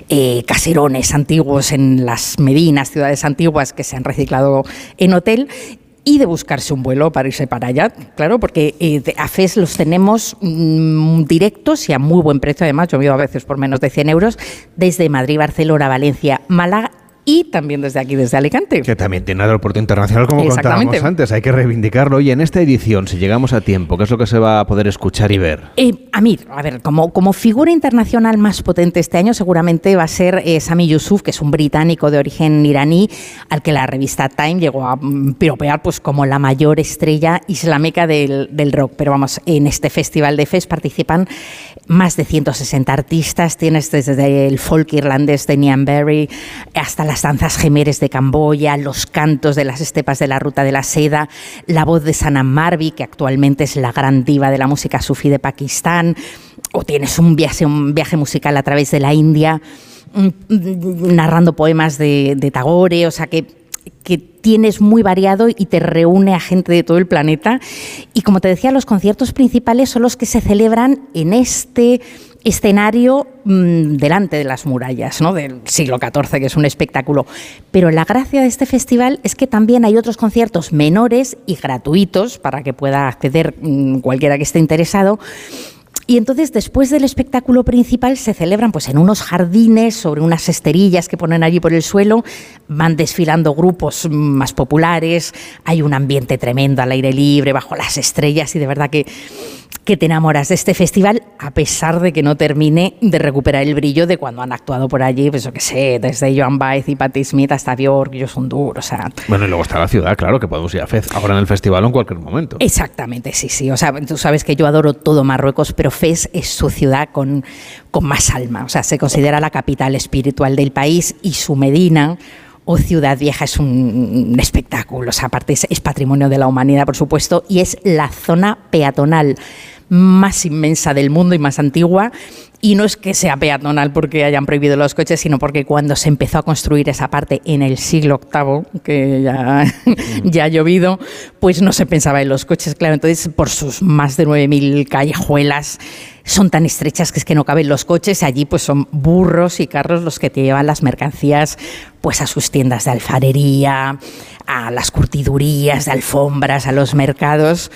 caserones antiguos en las medinas, ciudades antiguas que se han reciclado en hotel, y de buscarse un vuelo para irse para allá, claro, porque a Fes los tenemos directos y a muy buen precio, además, yo he ido a veces por menos de 100 euros, desde Madrid, Barcelona, Valencia, Málaga, y también desde aquí, desde Alicante. Que también tiene aeropuerto internacional, como contábamos antes, hay que reivindicarlo. Y en esta edición, si llegamos a tiempo, ¿qué es lo que se va a poder escuchar y ver? Amir, a ver, como figura internacional más potente este año, seguramente va a ser Sami Yusuf, que es un británico de origen iraní, al que la revista Time llegó a piropear pues como la mayor estrella islámica del rock. Pero vamos, en este festival de Fes participan más de 160 artistas, tienes desde el folk irlandés de Niamh Barry hasta las danzas jemeres de Camboya, los cantos de las estepas de la Ruta de la Seda, la voz de Sanam Marvi, que actualmente es la gran diva de la música sufí de Pakistán, o tienes un viaje musical a través de la India, narrando poemas de Tagore, o sea que tienes muy variado y te reúne a gente de todo el planeta. Y como te decía, los conciertos principales son los que se celebran en este escenario delante de las murallas, ¿no?, del siglo XIV, que es un espectáculo. Pero la gracia de este festival es que también hay otros conciertos menores y gratuitos para que pueda acceder cualquiera que esté interesado. Y entonces, después del espectáculo principal, se celebran pues en unos jardines, sobre unas esterillas que ponen allí por el suelo, van desfilando grupos más populares, hay un ambiente tremendo al aire libre, bajo las estrellas, y de verdad que te enamoras de este festival, a pesar de que no termine de recuperar el brillo de cuando han actuado por allí, pues yo qué sé, desde Joan Baez y Patti Smith hasta Björk, Josun Dur, o sea... Bueno, y luego está la ciudad, claro, que podemos ir a Fez ahora en el festival o en cualquier momento. Exactamente, sí, o sea, tú sabes que yo adoro todo Marruecos, pero Fez es su ciudad con más alma, o sea, se considera la capital espiritual del país, y su Medina o Ciudad Vieja es un espectáculo, o sea, aparte es patrimonio de la humanidad, por supuesto, y es la zona peatonal más inmensa del mundo y más antigua. Y no es que sea peatonal porque hayan prohibido los coches, sino porque cuando se empezó a construir esa parte en el siglo VIII, que ya ha llovido, pues no se pensaba en los coches, claro. Entonces, por sus más de 9.000 callejuelas, son tan estrechas que es que no caben los coches. Allí pues son burros y carros los que te llevan las mercancías pues a sus tiendas de alfarería, a las curtidurías de alfombras, a los mercados.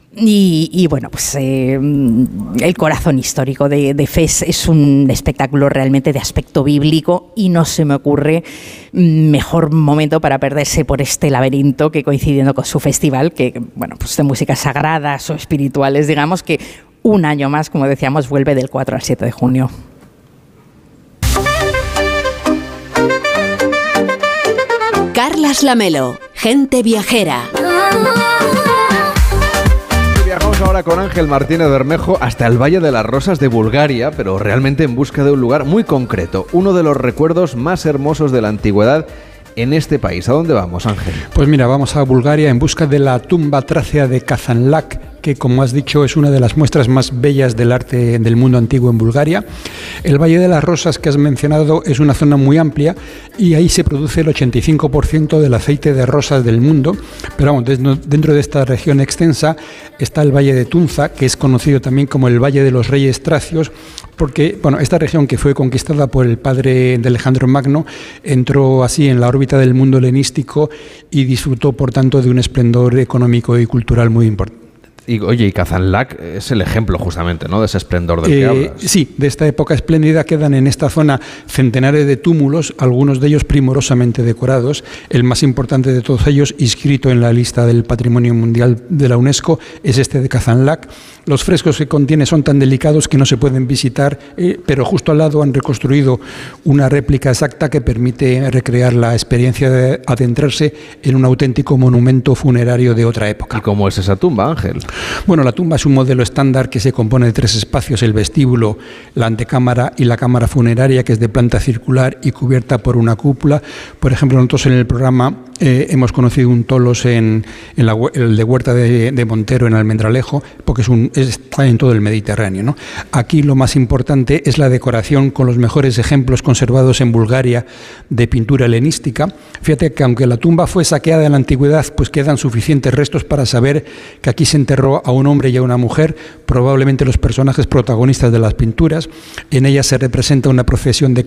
Y bueno, pues el corazón histórico de Fez es un espectáculo realmente de aspecto bíblico, y no se me ocurre mejor momento para perderse por este laberinto que, coincidiendo con su festival, que bueno, pues de músicas sagradas o espirituales, digamos, que un año más, como decíamos, vuelve del 4 al 7 de junio. Carlas Lamelo, Gente Viajera. Viajamos ahora con Ángel Martínez Bermejo hasta el Valle de las Rosas de Bulgaria, pero realmente en busca de un lugar muy concreto, uno de los recuerdos más hermosos de la antigüedad en este país. ¿A dónde vamos, Ángel? Pues mira, vamos a Bulgaria en busca de la tumba trácea de Kazanlak, que, como has dicho, es una de las muestras más bellas del arte del mundo antiguo en Bulgaria. El Valle de las Rosas que has mencionado es una zona muy amplia, y ahí se produce el 85% del aceite de rosas del mundo. Pero vamos, dentro de esta región extensa está el Valle de Tunza, que es conocido también como el Valle de los Reyes Tracios, porque bueno, esta región, que fue conquistada por el padre de Alejandro Magno, entró así en la órbita del mundo helenístico y disfrutó, por tanto, de un esplendor económico y cultural muy importante. Y oye, y Kazanlak es el ejemplo justamente, ¿no?, de ese esplendor del que hablas. Sí, de esta época espléndida quedan en esta zona centenares de túmulos, algunos de ellos primorosamente decorados. El más importante de todos ellos, inscrito en la lista del Patrimonio Mundial de la UNESCO, es este de Kazanlak. Los frescos que contiene son tan delicados que no se pueden visitar, pero justo al lado han reconstruido una réplica exacta que permite recrear la experiencia de adentrarse en un auténtico monumento funerario de otra época. ¿Y cómo es esa tumba, Ángel? Bueno, la tumba es un modelo estándar que se compone de 3 espacios: el vestíbulo, la antecámara y la cámara funeraria, que es de planta circular y cubierta por una cúpula. Por ejemplo, nosotros en el programa hemos conocido un tolos el de Huerta de Montero, en Almendralejo, porque está en todo el Mediterráneo, ¿no? Aquí lo más importante es la decoración, con los mejores ejemplos conservados en Bulgaria de pintura helenística. Fíjate que, aunque la tumba fue saqueada en la antigüedad, pues quedan suficientes restos para saber que aquí se enterró a un hombre y a una mujer, probablemente los personajes protagonistas de las pinturas. En ellas se representa una procesión de